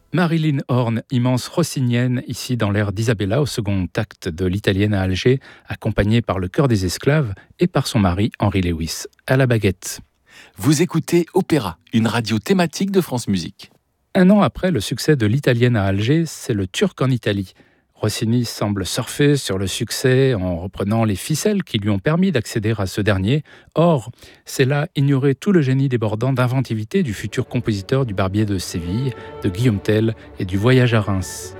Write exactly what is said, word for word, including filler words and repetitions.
Marilyn Horn, immense rossinienne, ici dans l'air d'Isabella, au second acte de l'Italienne à Alger, accompagnée par le Chœur des Esclaves et par son mari Henry Lewis. À la baguette. Vous écoutez Opéra, une radio thématique de France Musique. Un an après le succès de l'Italienne à Alger, c'est le Turc en Italie. Rossini semble surfer sur le succès en reprenant les ficelles qui lui ont permis d'accéder à ce dernier. Or, c'est là ignorer tout le génie débordant d'inventivité du futur compositeur du Barbier de Séville, de Guillaume Tell et du Voyage à Reims.